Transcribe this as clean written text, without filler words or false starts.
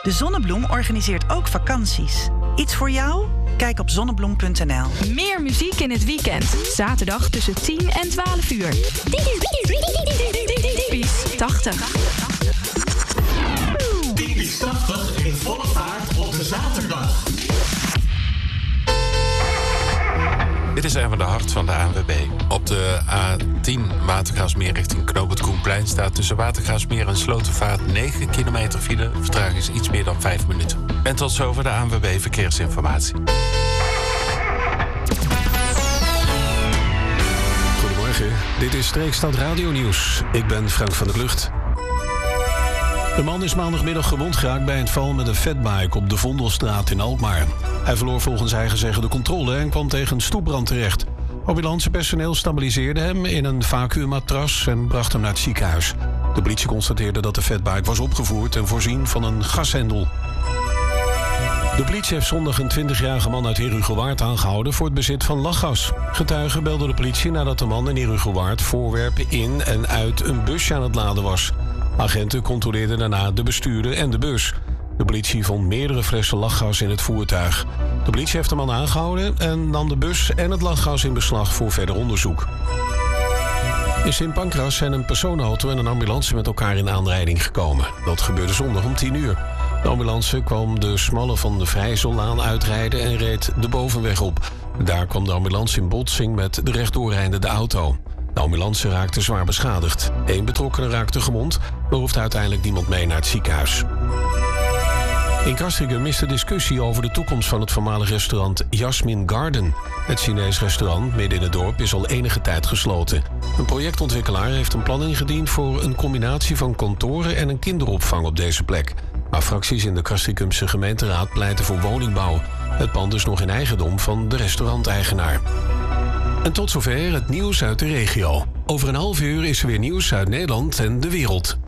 De Zonnebloem organiseert ook vakanties. Iets voor jou? Kijk op zonnebloem.nl. Meer muziek in het weekend. Zaterdag tussen 10 en 12 uur. Typisch 80. Typisch 80 in volle vaart op de zaterdag. Dit is Erwin de Hart van de ANWB. Op de A10 Watergraafsmeer richting Knoop het Koenplein staat tussen Watergraafsmeer en Slotervaart 9 kilometer file. Vertraging is iets meer dan 5 minuten. En tot zover de ANWB Verkeersinformatie. Goedemorgen, dit is Streekstad Radio Nieuws. Ik ben Frank van der Klucht. De man is maandagmiddag gewond geraakt bij een val met een fatbike op de Vondelstraat in Alkmaar. Hij verloor volgens eigen zeggen de controle en kwam tegen een stoepbrand terecht. Ambulancepersoneel stabiliseerde hem in een vacuümmatras en bracht hem naar het ziekenhuis. De politie constateerde dat de fatbike was opgevoerd en voorzien van een gashendel. De politie heeft zondag een 20-jarige man uit Herugewaard aangehouden voor het bezit van lachgas. Getuigen belden de politie nadat de man in Herugewaard voorwerpen in en uit een busje aan het laden was. Agenten controleerden daarna de bestuurder en de bus. De politie vond meerdere flessen lachgas in het voertuig. De politie heeft de man aangehouden en nam de bus en het lachgas in beslag voor verder onderzoek. In Sint Pancras zijn een personenauto en een ambulance met elkaar in aanrijding gekomen. Dat gebeurde zondag om 10 uur. De ambulance kwam de smalle van de Vrijzellaan uitrijden en reed de bovenweg op. Daar kwam de ambulance in botsing met de rechtdoorrijdende auto. De ambulance raakte zwaar beschadigd. 1 betrokkene raakte gewond, maar hoeft uiteindelijk niemand mee naar het ziekenhuis. In Castricum is de discussie over de toekomst van het voormalige restaurant Jasmine Garden. Het Chinees restaurant midden in het dorp is al enige tijd gesloten. Een projectontwikkelaar heeft een plan ingediend voor een combinatie van kantoren en een kinderopvang op deze plek. Maar fracties in de Castricumse gemeenteraad pleiten voor woningbouw. Het pand is nog in eigendom van de restauranteigenaar. En tot zover het nieuws uit de regio. Over een half uur is er weer nieuws uit Nederland en de wereld.